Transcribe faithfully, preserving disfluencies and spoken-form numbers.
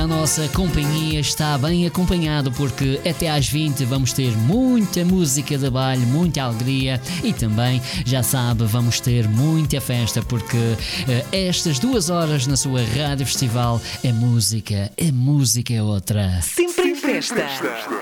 nossa companhia, está bem acompanhado, porque até às vinte vamos ter muita música de baile, muita alegria e também, já sabe, vamos ter muita festa, porque uh, estas duas horas na sua Rádio Festival é música, é música é outra. Sempre em festa.